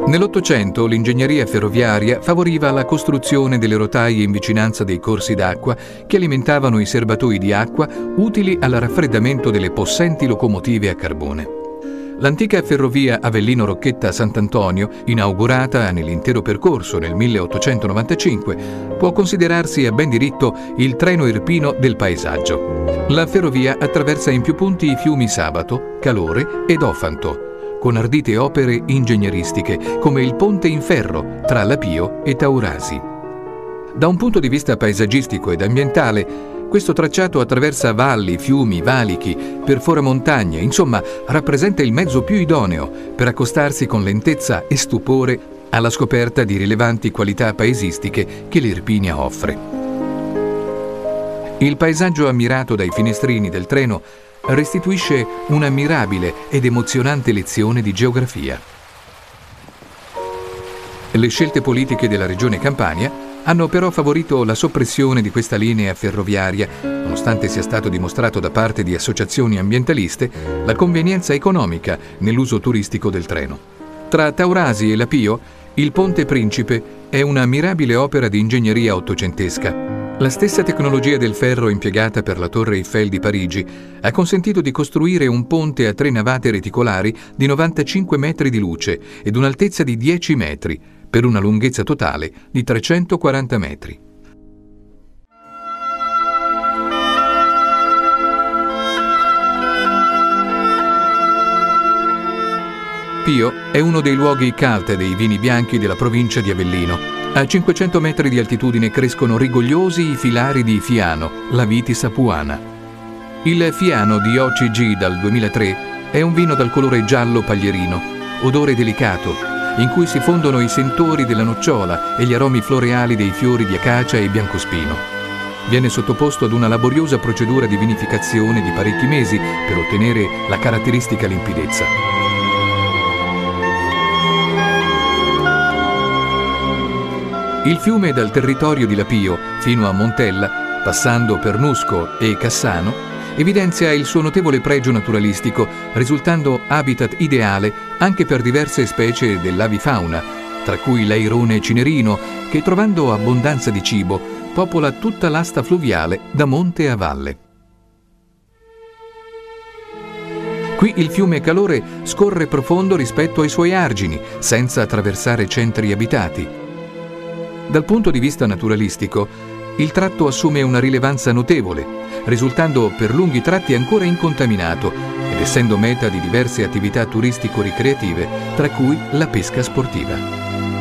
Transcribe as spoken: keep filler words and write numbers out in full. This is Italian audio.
Nell'Ottocento l'ingegneria ferroviaria favoriva la costruzione delle rotaie in vicinanza dei corsi d'acqua che alimentavano i serbatoi di acqua utili al raffreddamento delle possenti locomotive a carbone. L'antica ferrovia Avellino-Rocchetta Sant'Antonio, inaugurata nell'intero percorso nel milleottocentonovantacinque, può considerarsi a ben diritto il treno irpino del paesaggio. La ferrovia attraversa in più punti i fiumi Sabato, Calore ed Ofanto, con ardite opere ingegneristiche come il ponte in ferro tra Lapio e Taurasi. Da un punto di vista paesaggistico ed ambientale, questo tracciato attraversa valli, fiumi, valichi, perfora montagne, insomma rappresenta il mezzo più idoneo per accostarsi con lentezza e stupore alla scoperta di rilevanti qualità paesistiche che l'Irpinia offre. Il paesaggio ammirato dai finestrini del treno restituisce una mirabile ed emozionante lezione di geografia. Le scelte politiche della Regione Campania hanno però favorito la soppressione di questa linea ferroviaria, nonostante sia stato dimostrato da parte di associazioni ambientaliste la convenienza economica nell'uso turistico del treno. Tra Taurasi e Lapio, il Ponte Principe è una mirabile opera di ingegneria ottocentesca. La stessa tecnologia del ferro impiegata per la Torre Eiffel di Parigi ha consentito di costruire un ponte a tre navate reticolari di novantacinque metri di luce ed un'altezza di dieci metri, per una lunghezza totale di trecentoquaranta metri. Pio è uno dei luoghi cult dei vini bianchi della provincia di Avellino. A cinquecento metri di altitudine crescono rigogliosi i filari di Fiano, la vitis apuana. Il Fiano di O C G dal duemilatré è un vino dal colore giallo paglierino, odore delicato, in cui si fondono i sentori della nocciola e gli aromi floreali dei fiori di acacia e biancospino. Viene sottoposto ad una laboriosa procedura di vinificazione di parecchi mesi per ottenere la caratteristica limpidezza. Il fiume dal territorio di Lapio fino a Montella, passando per Nusco e Cassano, evidenzia il suo notevole pregio naturalistico, risultando habitat ideale anche per diverse specie dell'avifauna, tra cui l'airone cinerino, che trovando abbondanza di cibo popola tutta l'asta fluviale da monte a valle. Qui il fiume Calore scorre profondo rispetto ai suoi argini, senza attraversare centri abitati. Dal punto di vista naturalistico, il tratto assume una rilevanza notevole, risultando per lunghi tratti ancora incontaminato ed essendo meta di diverse attività turistico-ricreative, tra cui la pesca sportiva.